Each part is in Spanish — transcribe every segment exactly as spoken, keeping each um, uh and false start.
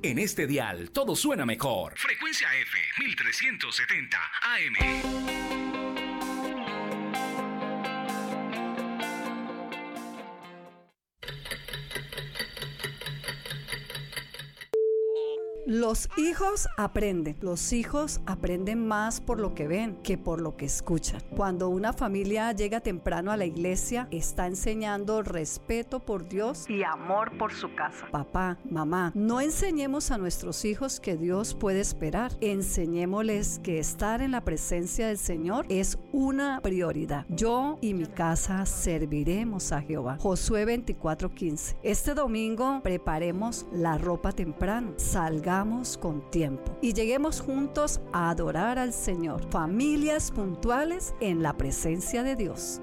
En este dial todo suena mejor. Frecuencia F mil trescientos setenta A M. Los hijos aprenden. Los hijos aprenden más por lo que ven que por lo que escuchan. Cuando una familia llega temprano a la iglesia, está enseñando respeto por Dios y amor por su casa. Papá, mamá, no enseñemos a nuestros hijos que Dios puede esperar. Enseñémosles que estar en la presencia del Señor es una prioridad. Yo y mi casa serviremos a Jehová. Josué veinticuatro quince. Este domingo preparemos la ropa temprano. Salgamos con tiempo y lleguemos juntos a adorar al Señor. Familias puntuales en la presencia de Dios.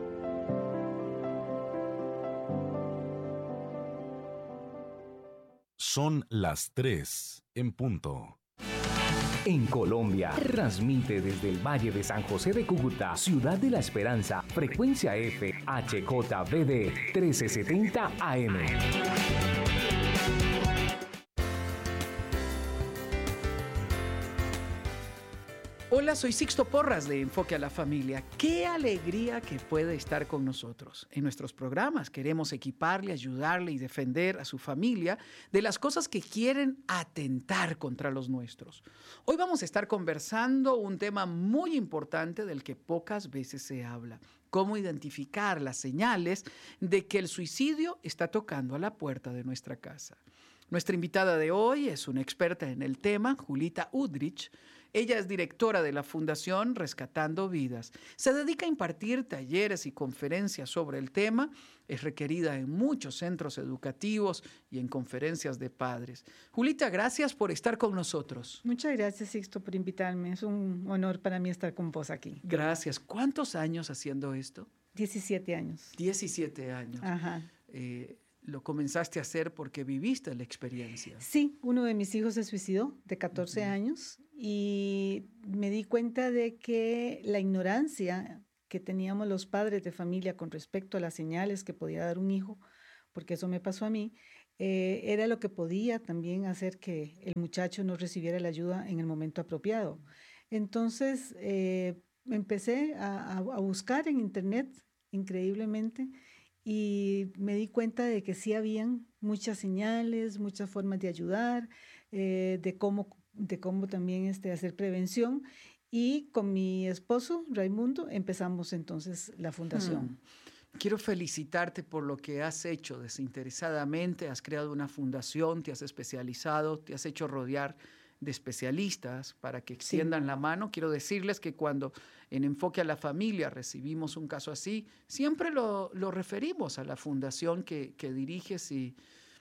Son las tres en punto. En Colombia, transmite desde el Valle de San José de Cúcuta, Ciudad de la Esperanza, frecuencia F, H J V D trece setenta A M. Hola, soy Sixto Porras de Enfoque a la Familia. Qué alegría que puede estar con nosotros. En nuestros programas queremos equiparle, ayudarle y defender a su familia de las cosas que quieren atentar contra los nuestros. Hoy vamos a estar conversando un tema muy importante del que pocas veces se habla. Cómo identificar las señales de que el suicidio está tocando a la puerta de nuestra casa. Nuestra invitada de hoy es una experta en el tema, Julita Udrich. Ella es directora de la Fundación Rescatando Vidas. Se dedica a impartir talleres y conferencias sobre el tema. Es requerida en muchos centros educativos y en conferencias de padres. Julita, gracias por estar con nosotros. Muchas gracias, Sixto, por invitarme. Es un honor para mí estar con vos aquí. Gracias. ¿Cuántos años haciendo esto? diecisiete años. diecisiete años. Ajá. Eh, ¿Lo comenzaste a hacer porque viviste la experiencia? Sí, uno de mis hijos se suicidó de catorce uh-huh. años y me di cuenta de que la ignorancia que teníamos los padres de familia con respecto a las señales que podía dar un hijo, porque eso me pasó a mí, eh, era lo que podía también hacer que el muchacho no recibiera la ayuda en el momento apropiado. Entonces eh, empecé a, a buscar en internet, increíblemente, y me di cuenta de que sí habían muchas señales, muchas formas de ayudar, eh, de cómo, de cómo también este, hacer prevención. Y con mi esposo, Raimundo, empezamos entonces la fundación. Hmm. Quiero felicitarte por lo que has hecho desinteresadamente. Has creado una fundación, te has especializado, te has hecho rodear de especialistas para que extiendan sí. la mano. Quiero decirles que cuando en Enfoque a la Familia recibimos un caso así, siempre lo, lo referimos a la fundación que, que diriges y,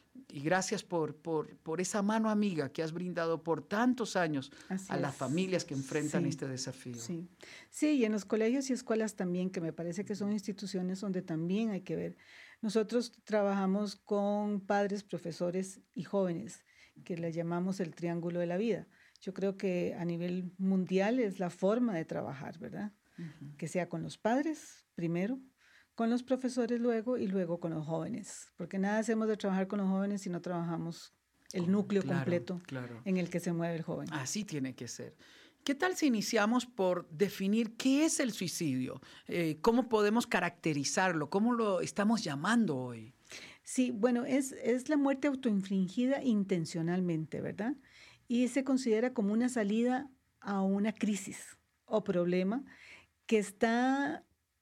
y gracias por, por, por esa mano amiga que has brindado por tantos años así a es. Las familias que enfrentan sí. este desafío. Sí. sí, y en los colegios y escuelas también, que me parece que son instituciones donde también hay que ver. Nosotros trabajamos con padres, profesores y jóvenes, que le llamamos el triángulo de la vida. Yo creo que a nivel mundial es la forma de trabajar, ¿verdad? Uh-huh. Que sea con los padres primero, con los profesores luego y luego con los jóvenes. Porque nada hacemos de trabajar con los jóvenes si no trabajamos el oh, núcleo claro, completo claro. en el que se mueve el joven. Así tiene que ser. ¿Qué tal si iniciamos por definir qué es el suicidio? Eh, ¿Cómo podemos caracterizarlo? ¿Cómo lo estamos llamando hoy? Sí, bueno, es, es la muerte autoinfligida intencionalmente, ¿verdad? Y se considera como una salida a una crisis o problema que está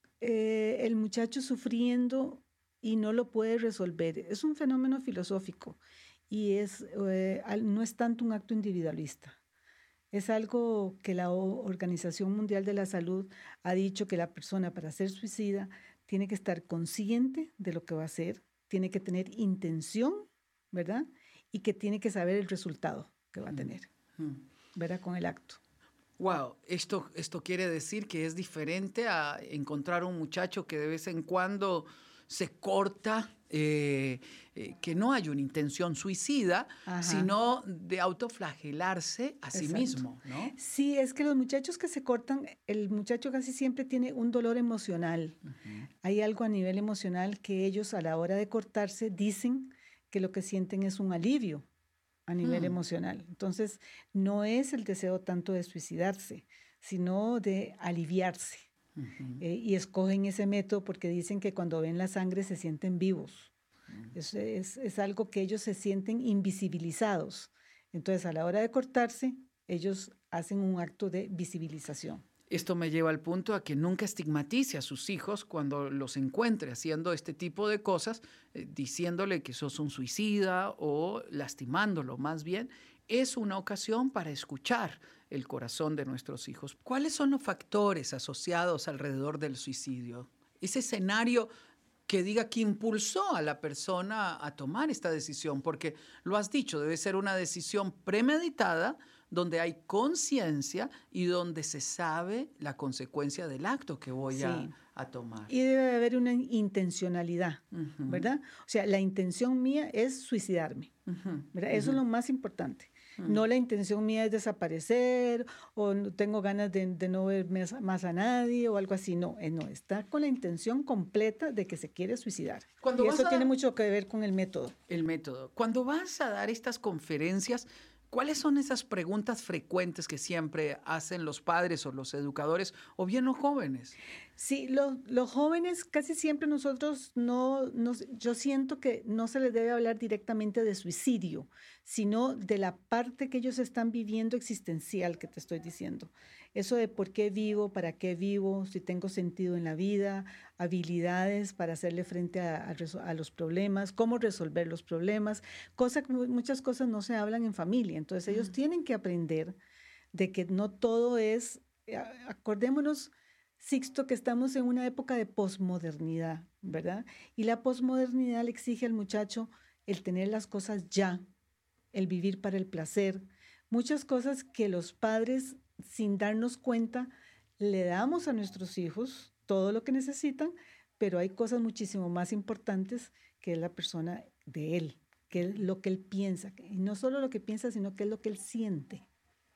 eh, el muchacho sufriendo y no lo puede resolver. Es un fenómeno filosófico y es, eh, no es tanto un acto individualista. Es algo que la Organización Mundial de la Salud ha dicho que la persona para ser suicida tiene que estar consciente de lo que va a hacer, tiene que tener intención, ¿verdad? Y que tiene que saber el resultado que va a tener, ¿verdad? Con el acto. Wow, esto, esto quiere decir que es diferente a encontrar un muchacho que de vez en cuando se corta, eh, eh, que no hay una intención suicida, Ajá. sino de autoflagelarse a sí mismo, ¿no? Sí, es que los muchachos que se cortan, el muchacho casi siempre tiene un dolor emocional. Uh-huh. Hay algo a nivel emocional que ellos a la hora de cortarse dicen que lo que sienten es un alivio, a nivel Mm. emocional. Entonces, no es el deseo tanto de suicidarse, sino de aliviarse. Ujú. Eh, y escogen ese método porque dicen que cuando ven la sangre se sienten vivos. Es, es- es algo que ellos se sienten invisibilizados. Entonces, a la hora de cortarse, ellos hacen un acto de visibilización. Esto me lleva al punto a que nunca estigmatice a sus hijos cuando los encuentre haciendo este tipo de cosas, eh, diciéndole que sos un suicida o lastimándolo. Más bien, es una ocasión para escuchar el corazón de nuestros hijos. ¿Cuáles son los factores asociados alrededor del suicidio? Ese escenario que diga que impulsó a la persona a tomar esta decisión, porque lo has dicho, debe ser una decisión premeditada, donde hay conciencia y donde se sabe la consecuencia del acto que voy a, Sí. a tomar. Y debe haber una intencionalidad, Ujú, ¿verdad? O sea, la intención mía es suicidarme, ujú, ¿verdad? Eso es ujú. lo más importante. Mm. No la intención mía es desaparecer o no tengo ganas de, de no ver más, más a nadie o algo así. No, eh, no, está con la intención completa de que se quiere suicidar. Cuando Y vas eso a- tiene mucho que ver con el método. El método. Cuando vas a dar estas conferencias, ¿cuáles son esas preguntas frecuentes que siempre hacen los padres o los educadores o bien los jóvenes? Sí, lo- los jóvenes casi siempre nosotros no, nos- yo siento que no se les debe hablar directamente de suicidio, sino de la parte que ellos están viviendo existencial que te estoy diciendo. Eso de por qué vivo, para qué vivo, si tengo sentido en la vida, habilidades para hacerle frente a, a reso- a los problemas, cómo resolver los problemas, cosa que mu- muchas cosas no se hablan en familia. Entonces ellos tienen que aprender de que no todo es, eh, acordémonos, Sixto, que estamos en una época de posmodernidad, ¿verdad? Y la posmodernidad le exige al muchacho el tener las cosas ya, el vivir para el placer, muchas cosas que los padres, sin darnos cuenta, le damos a nuestros hijos todo lo que necesitan, pero hay cosas muchísimo más importantes que es la persona de él, que es lo que él piensa, y no solo lo que piensa, sino que es lo que él siente.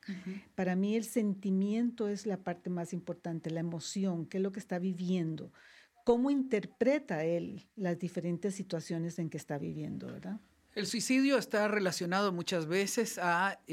Para mí el sentimiento es la parte más importante, la emoción, qué es lo que está viviendo, cómo interpreta él las diferentes situaciones en que está viviendo, ¿verdad? El suicidio está relacionado muchas veces a